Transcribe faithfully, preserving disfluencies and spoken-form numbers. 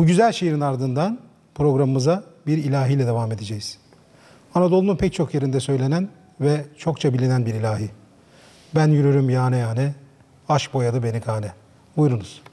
Bu güzel şiirin ardından programımıza bir ilahiyle devam edeceğiz. Anadolu'nun pek çok yerinde söylenen ve çokça bilinen bir ilahi. Ben yürürüm yane yane, aşk boyadı beni kane. Buyurunuz.